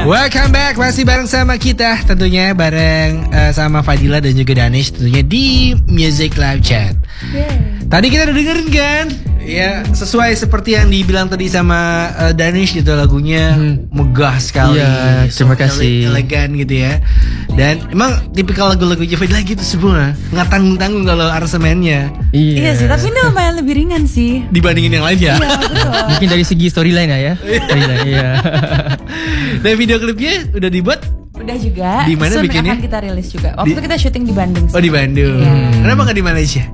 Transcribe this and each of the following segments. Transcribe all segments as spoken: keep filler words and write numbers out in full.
Welcome back, masih bareng sama kita tentunya, bareng uh, sama Fadila dan juga Danish tentunya di Music Live Chat. Yeah. Tadi kita udah dengerin kan? Ya, sesuai seperti yang dibilang tadi sama uh, Danish gitu, lagunya hmm. megah sekali. Iya, terima kasih. Ele- elegan gitu ya. Dan emang tipikal lagu-lagu Fadila gitu semua, nggak tanggung-tanggung kalau aransemennya. Iya. Iya sih, tapi ini lumayan lebih ringan sih dibandingin yang lain ya. Iya, betul. Mungkin dari segi storyline ya. Storyline, iya. Dan video klipnya udah dibuat? Udah juga. Di mana bikinnya? Akan kita rilis juga. Waktu di... kita syuting di Bandung sih. Oh, di Bandung. Iya. Kenapa nggak di Malaysia?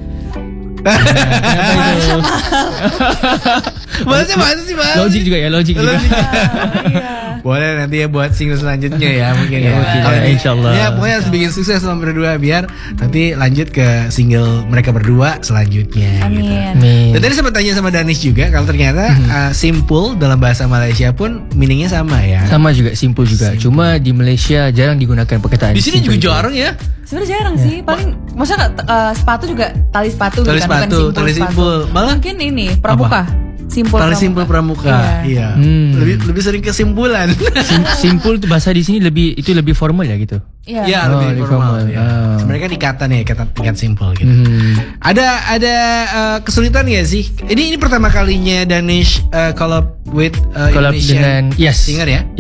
Maksudnya mana sih, Bang? Logik juga ya, logik juga. Logik. Boleh nanti ya buat single selanjutnya ya mungkin ya. Kalau ya, insyaallah. Ya pokoknya harus bikin sukses sama berdua biar nanti lanjut ke single mereka berdua selanjutnya. Amin. Gitu. Amin. Dan tadi sempat tanya sama Danish juga kalau ternyata mm-hmm. uh, simple dalam bahasa Malaysia pun meaningnya sama ya. Sama juga, simple juga. Simple. Cuma di Malaysia jarang digunakan perkataan. Di sini juga itu. jarang ya. Sebenarnya jarang ya. sih. Paling maksudnya uh, sepatu juga tali sepatu tali bukan, sepatu, bukan tali simpul. Malah mungkin ini pramuka. Simpul tali pramuka. simpul pramuka. Iya. iya. Hmm. Lebih lebih sering kesimpulan. Sim- simpul itu bahasa di sini lebih itu lebih formal ya gitu. Iya, ya, oh, lebih formal. formal. Ya. Oh. Sebenarnya kan ikatan ya, ikatan tingkat simpel gitu. Hmm. Ada ada uh, kesulitan nggak sih? Ini ini pertama kalinya Danish uh, collab with uh, Collab Indonesian dengan yes. singer ya?